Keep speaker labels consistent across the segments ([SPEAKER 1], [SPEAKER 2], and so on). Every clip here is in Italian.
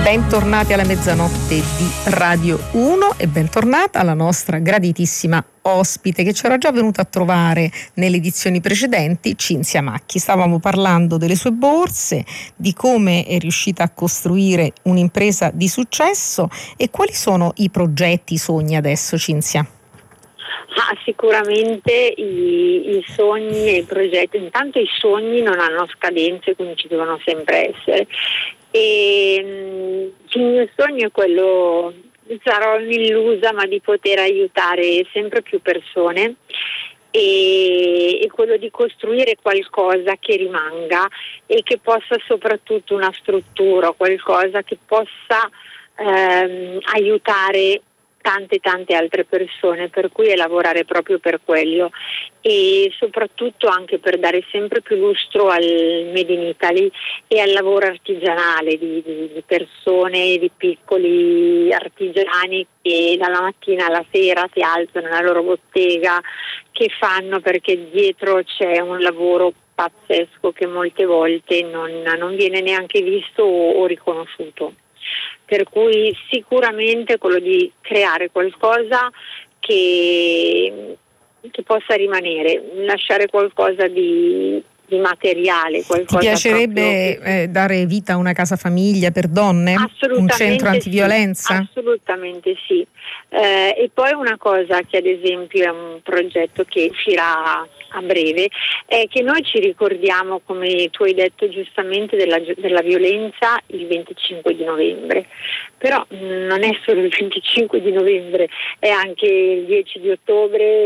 [SPEAKER 1] Bentornati alla mezzanotte di Radio 1 e bentornata la nostra graditissima ospite che ci era già venuta a trovare nelle edizioni precedenti, Cinzia Macchi. Stavamo parlando delle sue borse, di come è riuscita a costruire un'impresa di successo e quali sono i progetti, i sogni adesso, Cinzia?
[SPEAKER 2] Sicuramente i sogni e i progetti, intanto i sogni non hanno scadenze, quindi ci devono sempre essere. E il mio sogno è quello, sarò un'illusa, ma di poter aiutare sempre più persone e quello di costruire qualcosa che rimanga e che possa, soprattutto una struttura, qualcosa che possa aiutare tante altre persone, per cui è lavorare proprio per quello e soprattutto anche per dare sempre più lustro al Made in Italy e al lavoro artigianale di persone, di piccoli artigiani che dalla mattina alla sera si alzano nella loro bottega, che fanno, perché dietro c'è un lavoro pazzesco che molte volte non viene neanche visto o riconosciuto. Per cui sicuramente quello di creare qualcosa che possa rimanere, lasciare qualcosa di materiale.
[SPEAKER 1] Ti piacerebbe dare vita a una casa famiglia per donne? Un centro antiviolenza?
[SPEAKER 2] Sì, assolutamente sì. E poi una cosa che ad esempio è un progetto che uscirà a breve è che noi ci ricordiamo, come tu hai detto giustamente, della violenza il 25 di novembre, però non è solo il 25 di novembre, è anche il 10 di ottobre,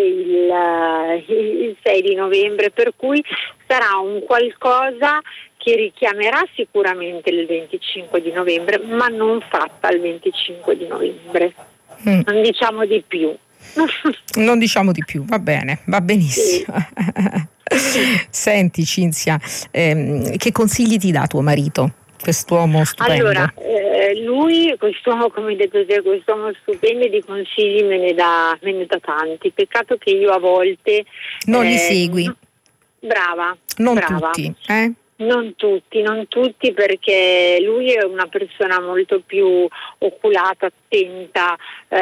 [SPEAKER 2] il 6 di novembre, per cui sarà un qualcosa che richiamerà sicuramente il 25 di novembre, ma non fatta il 25 di novembre. Non diciamo di più.
[SPEAKER 1] Non diciamo di più, va bene, va benissimo. Sì. Senti Cinzia, che consigli ti dà tuo marito, quest'uomo stupendo?
[SPEAKER 2] Allora, lui, quest'uomo, come hai detto te, quest'uomo stupendo, di consigli me ne dà tanti. Peccato che io a volte
[SPEAKER 1] non li segui.
[SPEAKER 2] Brava.
[SPEAKER 1] Tutti,
[SPEAKER 2] Non tutti, perché lui è una persona molto più oculata, attenta.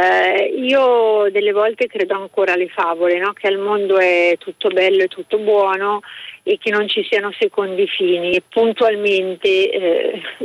[SPEAKER 2] Io delle volte credo ancora alle favole, no? Che al mondo è tutto bello e tutto buono e che non ci siano secondi fini. E puntualmente